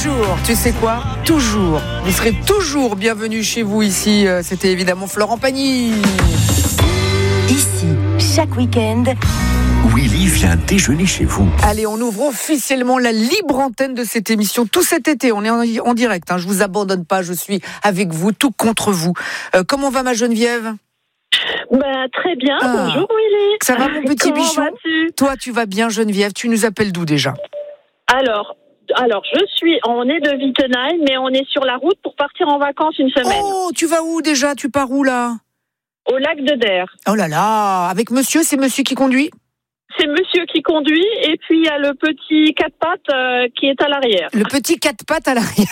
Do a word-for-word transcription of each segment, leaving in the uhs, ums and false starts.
toujours, tu sais quoi ? Toujours. Vous serez toujours bienvenus chez vous ici. C'était évidemment Florent Pagny. Ici, chaque week-end, Willy vient déjeuner chez vous. Allez, on ouvre officiellement la libre antenne de cette émission. Tout cet été, on est en, en direct. Hein. Je vous abandonne pas, je suis avec vous, tout contre vous. Euh, comment va ma Geneviève ? Bah, très bien, ah. Bonjour Willy. Ça va mon petit Comment bichon ? vas-tu ? Toi, tu vas bien Geneviève, tu nous appelles d'où déjà ? Alors, alors je suis, on est de Wittenheim, mais on est sur la route pour partir en vacances une semaine. Oh, tu vas où déjà ? Tu pars où là ? Au lac de Der. Oh là là, avec monsieur, c'est monsieur qui conduit ? C'est monsieur qui conduit et puis il y a le petit quatre pattes euh, qui est à l'arrière. Le petit quatre pattes à l'arrière.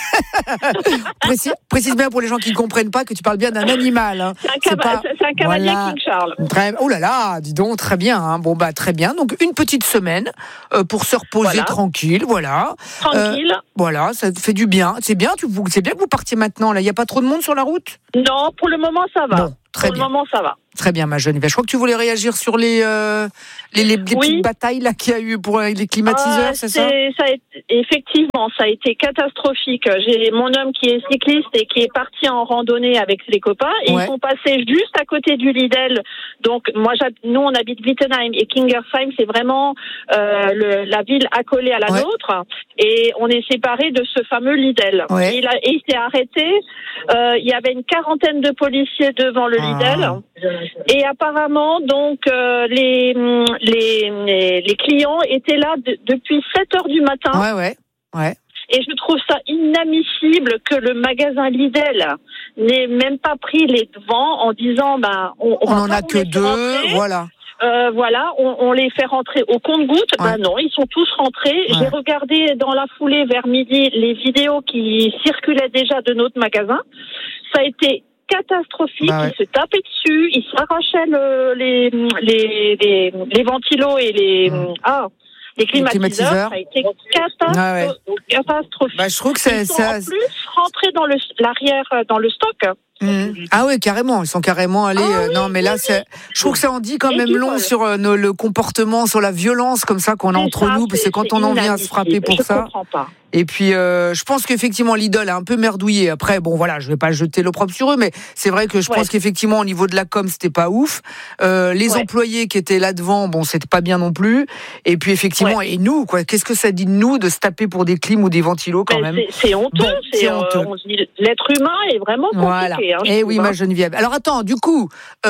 précise, précise bien pour les gens qui ne comprennent pas que tu parles bien d'un animal. Hein. C'est un, cava- c'est pas... c'est un cavalier voilà. King Charles. Très... Oh là là, dis donc, très bien. Hein. Bon bah très bien. Donc une petite semaine euh, pour se reposer Voilà. tranquille, voilà. Tranquille. Euh, voilà, ça te fait du bien. C'est bien, tu... c'est bien que vous partiez maintenant. Là, il y a pas trop de monde sur la route ? Non, pour le moment ça va. Bon, très pour bien. le moment ça va. Très bien, ma Geneviève. Je crois que tu voulais réagir sur les euh, les, les, les Oui. petites batailles là qu'il y a eu pour les climatiseurs, Euh, c'est ça ? ça a été, effectivement, ça a été catastrophique. J'ai mon homme qui est cycliste et qui est parti en randonnée avec les copains et Ouais. ils sont passés juste à côté du Lidl. Donc moi, nous, on habite Wittenheim et Kingersheim, c'est vraiment euh, le, la ville accolée à la Ouais. nôtre et on est séparés de ce fameux Lidl. Ouais. Et, il a, et il s'est arrêté. Euh, il y avait une quarantaine de policiers devant le Ah. Lidl. Et apparemment, donc, euh, les, les, les, les clients étaient là de, depuis sept heures du matin. Ouais, ouais, ouais. Et je trouve ça inadmissible que le magasin Lidl n'ait même pas pris les devants en disant, ben, on, On va en pas a vous que laisser deux, rentrer. voilà. Euh, voilà, on, on les fait rentrer au compte-gouttes. Ouais. Ben non, ils sont tous rentrés. Ouais. J'ai regardé dans la foulée vers midi les vidéos qui circulaient déjà de notre magasin. Ça a été catastrophique. Bah ouais. Ils se tapaient dessus, ils s'arrachaient le, les, les, les, les ventilos et les, Mmh. ah, les climatiseurs. climatiseurs. Ça a été catastro- Ah ouais. catastrophique. Bah, je trouve que c'est Ils sont ça. en plus rentrés dans le, l'arrière, dans le stock. Mmh. Ah ouais, carrément, ils sont carrément allés. Ah euh, oui, non, mais là, oui, c'est. Je trouve que ça en dit quand Et même qui long volent. sur euh, nos- le comportement, sur la violence comme ça qu'on a C'est entre ça, nous, parce que c'est- quand c'est on en vient à se frapper inadmissible. pour je ça. comprends pas. Et puis, euh, je pense qu'effectivement, l'idole a un peu merdouillé. Après, bon, voilà, je vais pas jeter l'opprobre sur eux, mais c'est vrai que je Ouais. pense qu'effectivement, au niveau de la com, c'était pas ouf. Euh, les Ouais. employés qui étaient là devant, bon, c'était pas bien non plus. Et puis, effectivement, et nous, quoi, qu'est-ce que ça dit de nous de se taper pour des clims ou des ventilos quand Ben, même? c'est, c'est honteux. Bon, c'est, c'est euh, honteux. on se dit, l'être humain est vraiment compliqué. Voilà. Hein, je Eh trouve, oui, hein. ma Geneviève. Alors attends, du coup,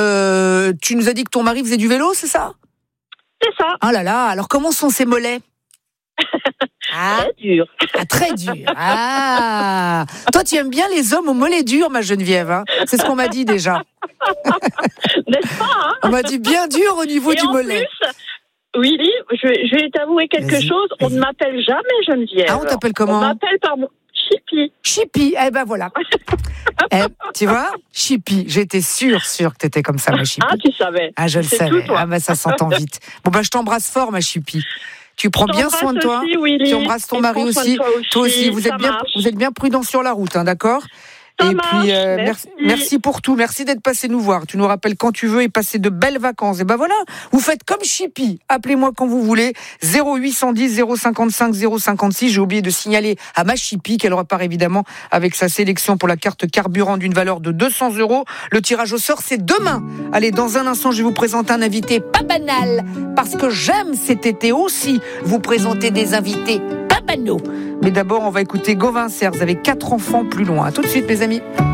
euh, tu nous as dit que ton mari faisait du vélo, c'est ça? C'est ça. Ah là là, alors comment sont ses mollets? Ah, Très dur. ah, très dur. Ah, toi, tu aimes bien les hommes aux mollets durs, ma Geneviève. Hein, c'est ce qu'on m'a dit déjà. N'est-ce pas, hein? On m'a dit bien dur au niveau Et du en mollet. plus, Willy, je, je vais t'avouer quelque Vas-y, chose. On vas-y. ne m'appelle jamais Geneviève. Ah, on t'appelle comment? On m'appelle par mon Chippy. Chippy. Eh ben voilà. Eh, tu vois, Chippy. J'étais sûre, sûre que t'étais comme ça, ma Chippy. Ah, tu savais. Ah, je le C'est savais. tout, toi. Ah, bah ça s'entend vite. Bon, bah je t'embrasse fort, ma Chippy. Tu prends Je bien t'embrasse soin de toi. aussi, Willy. Tu embrasses ton Et mari prends soin de aussi. toi Toi aussi, vous ça êtes bien, marche. vous êtes bien prudents sur la route, hein, d'accord? Ça Et marche, puis euh, merci. merci, merci pour tout, merci d'être passé nous voir. Tu nous rappelles quand tu veux et passer de belles vacances. Et ben voilà, vous faites comme Chippy. Appelez-moi quand vous voulez. zéro huit cent dix zéro cinquante-cinq zéro cinquante-six. J'ai oublié de signaler à ma Chippy qu'elle repart évidemment avec sa sélection pour la carte carburant d'une valeur de deux cents euros. Le tirage au sort, c'est demain. Allez, dans un instant, je vais vous présenter un invité pas banal, parce que j'aime cet été aussi vous présenter des invités pas banaux. Mais d'abord, on va écouter Gauvin Serres avec quatre enfants plus loin. À tout de suite, mes amis.